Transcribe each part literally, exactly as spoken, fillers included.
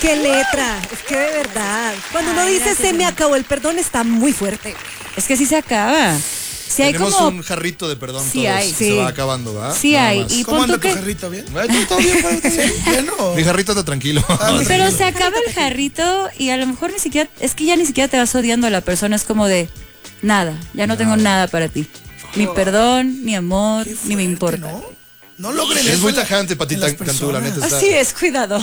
Qué letra, es que de verdad. Cuando uno Ay, dice gracias, se me hermano. acabó el perdón está muy fuerte. Es que sí se acaba. Sí hay Tenemos como... un jarrito de perdón Sí todos. hay. Se Sí. va acabando, ¿verdad? Sí Nada hay. más. Y ¿Cómo pon tú anda tu que... jarrito? ¿Bien? Ay, todo bien, güey. ¿Sí? ¿Lleno? Mi jarrito está tranquilo. Pero se acaba el jarrito y a lo mejor ni siquiera... Es que ya ni siquiera te vas odiando a la persona. Es como de... Nada, ya no tengo nada para ti. Ni perdón, ni amor, Qué ni me fuerte, importa. ¿no? No logren Es eso muy en la- tajante, en Patita las Cantú, la neta. personas. Está, Así es, cuidado.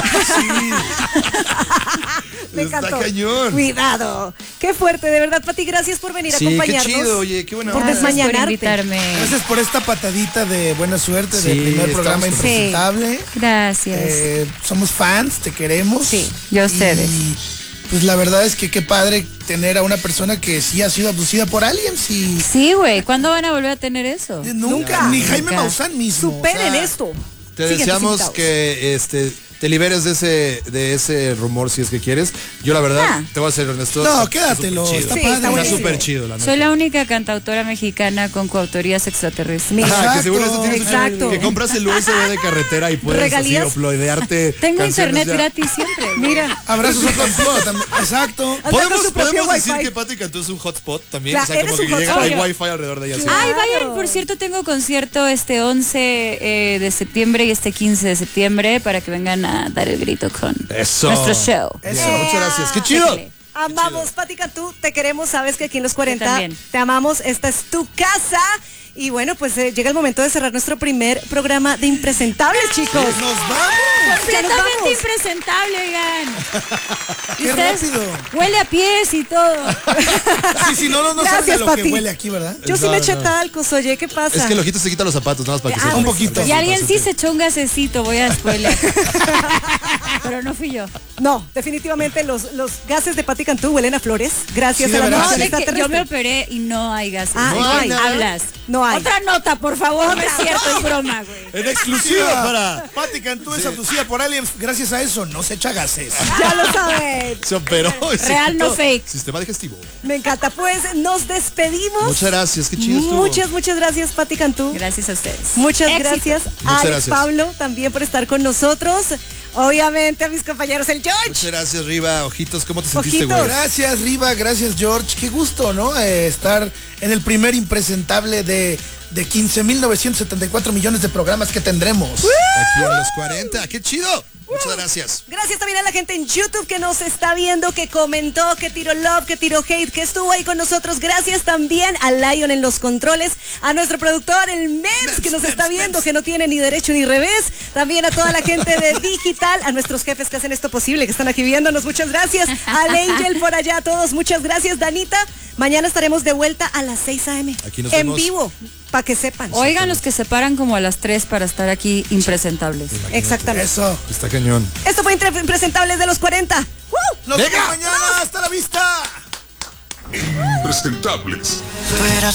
Me está encantó. cañón. Cuidado. Qué fuerte, de verdad, Pati, gracias por venir a Sí, qué acompañarnos. chido, oye, qué buena Por onda. Gracias por desmañanarte. invitarme. Gracias por esta patadita de buena suerte Sí, del primer estamos programa con- impresentable. Gracias. Eh, somos fans, te queremos. Sí, yo ustedes. Y pues la verdad es que qué padre tener a una persona que sí ha sido abducida por aliens y Sí, güey, ¿cuándo van a volver a tener eso? eh, nunca, Nunca. ni Jaime Nunca. Maussan mismo. Superen o sea, esto. Te Siguientes deseamos invitados. que este te liberes de ese de ese rumor si es que quieres. Yo la verdad, Ah. te voy a ser honesto. No, está quédatelo, súper está chido. Sí, está padre. Está buenísimo. súper chido, la neta. Soy la única cantautora mexicana con coautorías extraterrestres. Mira. Ah, que seguro Exacto. eso tienes Exacto. que compras el U S B de carretera y puedes así ¿Regalías? uploadearte. Tengo canciones internet ya. gratis siempre. güey. Mira, Abrazos a Hotspot también. Exacto. Anda con ¿Podemos, su propio podemos decir Wi-Fi. que Pati Cantú es un hotspot también. Claro, o sea, como eres que un llega, hotspot. hay wifi alrededor de ella. sí. Ay, Claro. vayan, por cierto, tengo concierto este once eh, de septiembre y este quince de septiembre para que vengan a dar el grito con Eso. nuestro show. Bien, Eso. muchas gracias. ¡Qué chido! Déjale. amamos, Pati Cantú, te queremos, sabes que aquí en Los cuarenta también. te amamos, esta es tu casa. Y bueno, pues eh, llega el momento de cerrar nuestro primer programa de Impresentables, chicos. Nos vamos. Ya nos Completamente vamos. impresentable, oigan. Y Qué ustedes, rápido. huele a pies y todo. Sí, sí, no, no, no Gracias, sabes a lo Pati. que huele aquí, ¿verdad? Yo sí No, me no. eché talcos, oye, ¿qué pasa? Es que el ojito se quita los zapatos, nada más para que Ah, sepas. un poquito. Y alguien sí se echó un gasecito, voy a spoiler. Pero no fui yo. No, definitivamente los, los gases de Pati Cantú huelen a flores. Gracias Sí, de a la verdad. noche No, es que yo extraterrestre. me operé y no hay gases. Ah, no hay nada. Hablas. No hay. Otra nota, por favor. No es cierto, es broma, güey. En exclusiva para. Pati Cantú es abducida por aliens. Gracias a eso no se echa gases. Ya lo saben. Se operó. y se Real, quitó. no fake. Sistema digestivo. Me encanta. Pues nos despedimos. Muchas gracias, qué chido estuvo. Muchas, muchas gracias, Pati Cantú. Gracias a ustedes. Muchas Éxito. gracias a Muchas Alex gracias. Pablo también por estar con nosotros. Obviamente a mis compañeros, el George. Muchas gracias, Riva. Ojitos, ¿cómo te sentiste, Ojitos. güey? Gracias, Riva, gracias, George. Qué gusto, ¿no? Eh, estar en el primer impresentable de, de quince mil novecientos setenta y cuatro millones de programas que tendremos. Aquí en los cuarenta. ¡Qué chido! Muchas gracias. Gracias también a la gente en YouTube que nos está viendo, que comentó, que tiró love, que tiró hate, que estuvo ahí con nosotros. Gracias también a Lion en los controles, a nuestro productor, el Mems, que nos está viendo, que no tiene ni derecho ni revés. También a toda la gente de Digital, a nuestros jefes que hacen esto posible, que están aquí viéndonos. Muchas gracias. Al Angel por allá, a todos. Muchas gracias, Danita. Mañana estaremos de vuelta a las seis a eme. Aquí nos en vemos. vivo, para que sepan. Oigan los que se paran como a las tres para estar aquí impresentables. Exactamente. Eso. Está cañón. Esto fue Entre- Impresentables de los cuarenta. ¡Woo! Nos Venga. vemos mañana. Hasta la vista. Impresentables.